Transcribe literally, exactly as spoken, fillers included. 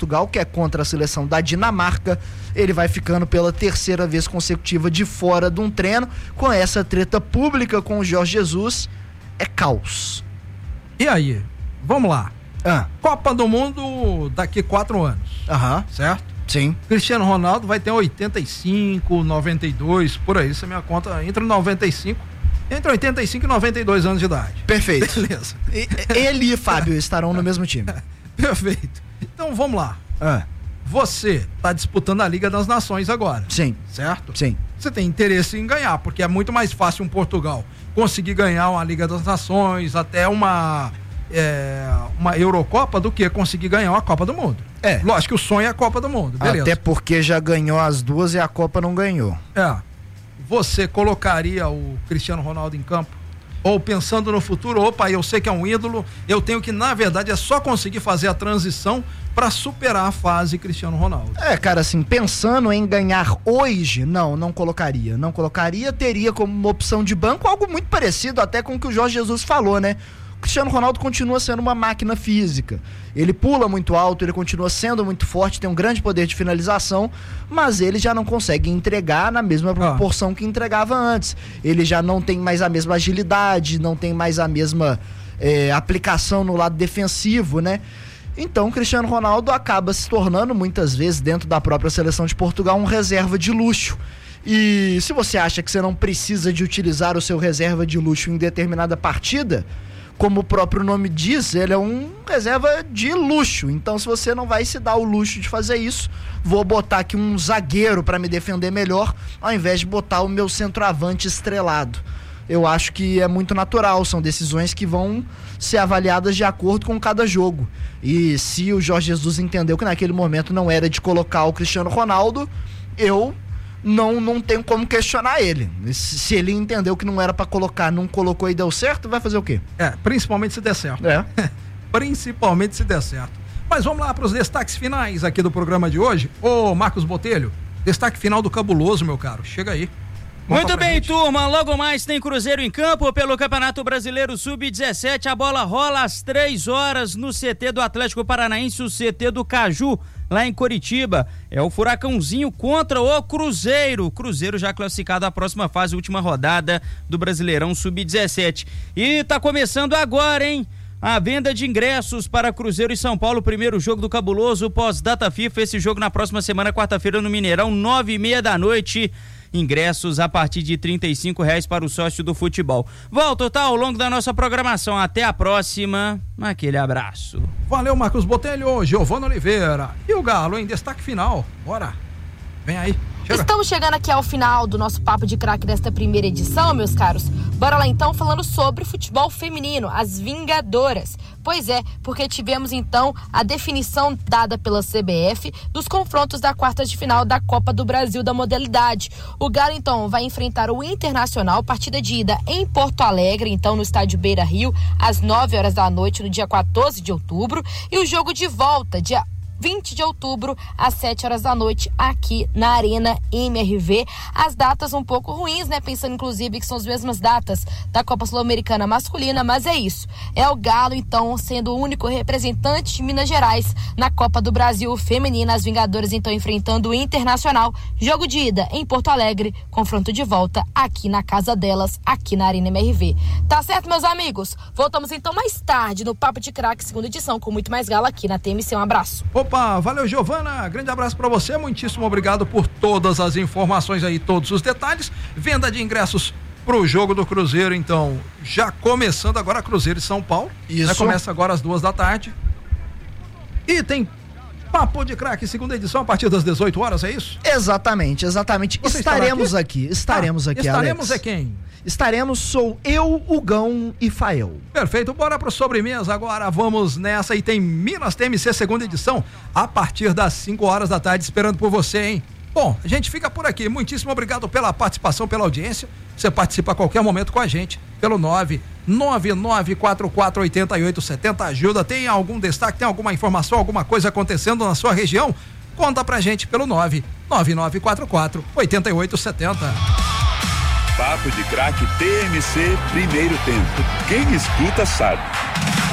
Portugal, que é contra a seleção da Dinamarca. Ele vai ficando pela terceira vez consecutiva de fora de um treino. Com essa treta pública com o Jorge Jesus, é caos. E aí? Vamos lá. Ah. Copa do Mundo daqui quatro anos. Aham. Certo? Sim. Cristiano Ronaldo vai ter oitenta e cinco, noventa e dois, por aí, se a minha conta entre noventa e cinco, entre oitenta e cinco e noventa e dois anos de idade. Perfeito. Beleza. E, ele e Fábio estarão no mesmo time. Perfeito. Então vamos lá. Ah. Você está disputando a Liga das Nações agora. Sim. Certo? Sim. Você tem interesse em ganhar, porque é muito mais fácil um Portugal conseguir ganhar uma Liga das Nações, até uma, é, uma Eurocopa, do que conseguir ganhar uma Copa do Mundo. É. Lógico que o sonho é a Copa do Mundo, beleza. Até porque já ganhou as duas e a Copa não ganhou. É. Você colocaria o Cristiano Ronaldo em campo? Ou pensando no futuro, opa, eu sei que é um ídolo, eu tenho que, na verdade, é só conseguir fazer a transição para superar a fase Cristiano Ronaldo. É, cara, assim, pensando em ganhar hoje, não, não colocaria. Não colocaria, teria como uma opção de banco algo muito parecido até com o que o Jorge Jesus falou, né? O Cristiano Ronaldo continua sendo uma máquina física. Ele pula muito alto, ele continua sendo muito forte, tem um grande poder de finalização, mas ele já não consegue entregar na mesma proporção ah. que entregava antes. Ele já não tem mais a mesma agilidade, não tem mais a mesma é, aplicação no lado defensivo, né? Então o Cristiano Ronaldo acaba se tornando muitas vezes dentro da própria seleção de Portugal um reserva de luxo. E se você acha que você não precisa de utilizar o seu reserva de luxo em determinada partida, como o próprio nome diz, ele é um reserva de luxo. Então, se você não vai se dar o luxo de fazer isso, vou botar aqui um zagueiro para me defender melhor, ao invés de botar o meu centroavante estrelado. Eu acho que é muito natural, são decisões que vão ser avaliadas de acordo com cada jogo. E se o Jorge Jesus entendeu que naquele momento não era de colocar o Cristiano Ronaldo, eu não, não tenho como questionar ele. Se ele entendeu que não era pra colocar, não colocou e deu certo, vai fazer o quê? É, principalmente se der certo. É. Principalmente se der certo. Mas vamos lá para os destaques finais aqui do programa de hoje. Ô, Marcos Botelho, destaque final do Cabuloso, meu caro. Chega aí. Muito bem, gente. Turma, logo mais tem Cruzeiro em campo pelo Campeonato Brasileiro sub dezessete, a bola rola às três horas no C T do Atlético Paranaense, o C T do Caju, lá em Coritiba. É o Furacãozinho contra o Cruzeiro, Cruzeiro já classificado à próxima fase, última rodada do Brasileirão sub dezessete. E tá começando agora, hein? A venda de ingressos para Cruzeiro e São Paulo, primeiro jogo do Cabuloso, pós-data FIFA, esse jogo na próxima semana, quarta-feira no Mineirão, nove e meia da noite. Ingressos a partir de trinta e cinco reais para o sócio do futebol. Volto, tá? Ao longo da nossa programação. Até a próxima. Aquele abraço. Valeu, Marcos Botelho, Giovana Oliveira. E o Galo, em destaque final. Bora. Vem aí. Chega. Estamos chegando aqui ao final do nosso Papo de Craque desta primeira edição, meus caros. Bora lá então falando sobre futebol feminino, as Vingadoras. Pois é, porque tivemos então a definição dada pela C B F dos confrontos da quarta de final da Copa do Brasil da modalidade. O Galo então vai enfrentar o Internacional, partida de ida em Porto Alegre, então no estádio Beira Rio, às nove horas da noite, no dia quatorze de outubro, e o jogo de volta, dia vinte de outubro, às sete horas da noite, aqui na Arena M R V. As datas um pouco ruins, né? Pensando, inclusive, que são as mesmas datas da Copa Sul-Americana masculina, mas é isso. É o Galo, então, sendo o único representante de Minas Gerais na Copa do Brasil feminina. As Vingadoras, então, enfrentando o Internacional. Jogo de ida em Porto Alegre, confronto de volta aqui na casa delas, aqui na Arena M R V. Tá certo, meus amigos? Voltamos, então, mais tarde no Papo de Craque, segunda edição, com muito mais Galo aqui na T M C. Um abraço. Opa, valeu, Giovana, grande abraço pra você, muitíssimo obrigado por todas as informações aí, todos os detalhes. Venda de ingressos pro jogo do Cruzeiro, então, já começando agora, Cruzeiro e São Paulo. Isso. Já começa agora às duas da tarde. E tem Papo de Craque, segunda edição, a partir das dezoito horas, é isso? Exatamente, exatamente. Você estaremos aqui? aqui, estaremos ah, aqui, Estaremos Alex. é quem? Estaremos, sou eu, o Gão e Fael. Perfeito, bora pro sobremesa agora, vamos nessa, e tem Minas T M C segunda edição, a partir das cinco horas da tarde, esperando por você, hein? Bom, a gente fica por aqui, muitíssimo obrigado pela participação, pela audiência, você participa a qualquer momento com a gente, pelo nove nove nove quatro quatro oito oito sete zero, ajuda, tem algum destaque, tem alguma informação, alguma coisa acontecendo na sua região? Conta pra gente pelo nove nove nove quatro quatro oito oito sete zero. Papo de Craque T M C, primeiro tempo. Quem escuta sabe.